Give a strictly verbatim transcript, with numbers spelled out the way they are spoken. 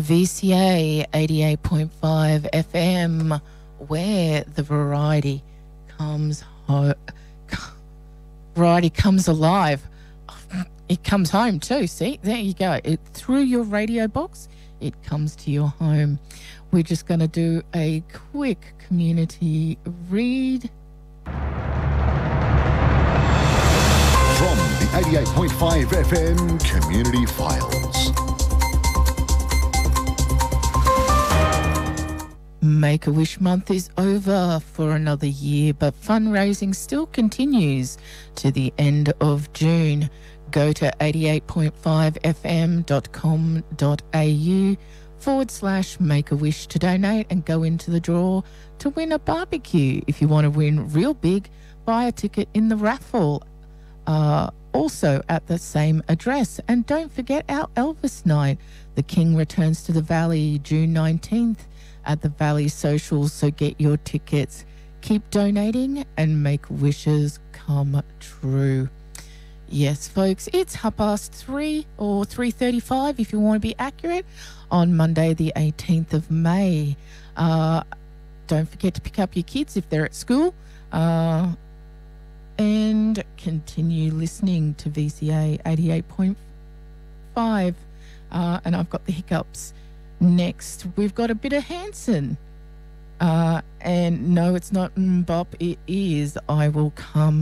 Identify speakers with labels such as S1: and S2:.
S1: V C A eighty-eight point five F M, where the variety comes ho- variety comes alive. It comes home too. See, there you go. It through your radio box, it comes to your home. We're just going to do a quick community read.
S2: From the eighty-eight point five F M Community Files.
S1: Make-A-Wish month is over for another year, but fundraising still continues to the end of June. Go to eighty-eight point five f m dot com dot a u forward slash Make-A-Wish to donate and go into the draw to win a barbecue. If you want to win real big, buy a ticket in the raffle. Uh, also at the same address. And don't forget our Elvis night. The King returns to the Valley June nineteenth at the Valley Socials, so get your tickets. Keep donating and make wishes come true. Yes, folks, it's half past three or three thirty-five if you want to be accurate on Monday the eighteenth of May. Uh, don't forget to pick up your kids if they're at school. Uh, and continue listening to V C A eighty-eight point five. Uh, and I've got the hiccups. Next, we've got a bit of Hanson. Uh, and no, it's not Mbop. It is I Will Come